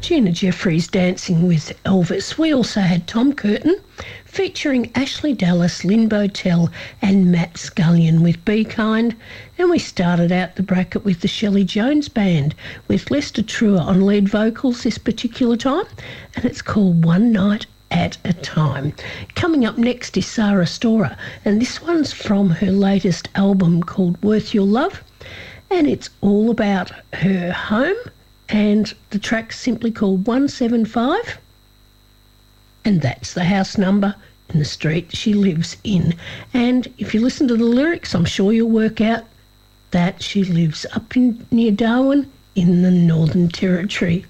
Gina Jeffries dancing with Elvis. We also had Tom Curtin featuring Ashley Dallas, Lynn Botel and Matt Scullion with Be Kind. And we started out the bracket with the Shelley Jones Band with Lester Truer on lead vocals this particular time, and it's called One Night at a Time. Coming up next is Sarah Storer, and this one's from her latest album called Worth Your Love, and it's all about her home, and the track's simply called 175, and that's the house number in the street she lives in. And if you listen to the lyrics, I'm sure you'll work out that she lives up near Darwin in the Northern Territory.